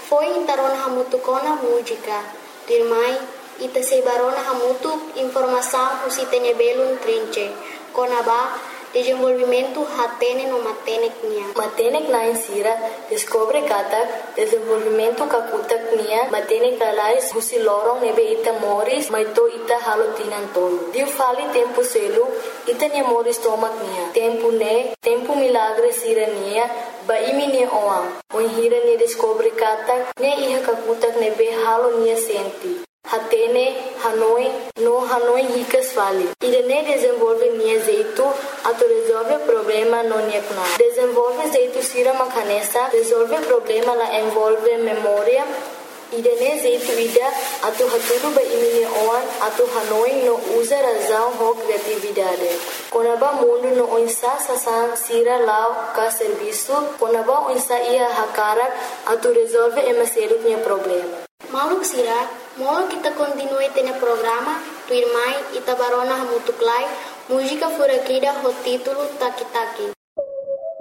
Foi intarona hamutu kona música. Dirmai, ita se barona hamutu informação o sitene belum trinche. Kona ba, desenvolvimento hatene no matenek nia. Matenek na insira, descobre katak, desenvolvimento kakutak nia, matenek lalais husi lorong nebe ita moris, maito ita halotinan tolo. Diu fali tempo selu, ita nia moris tomak nia. Tempo milagre sira nia, ba imi nia oang. Oin hira nia descobre katak, ne iha kakutak nebe halo nia senti. Hatene, Hanoi ricas fali. Irene desenvolve nia jeito, ato resolve problema no nia kuna. Desenvolve jeito sira makanesa, resolve problema la envolve memória. Irene jeito ida, ato haturu ba imini oan, ato Hanoi no usa razão ho criatividade. Konaba mundo no oinsa sasan sira lao ka serviço, konaba oinsa ia hakarak, ato resolve emaseru nia problema. Mauluk sira, molo kita continue tene programa, tu irmai ita barona hamutuklai, música furakida ho título Taki Taki.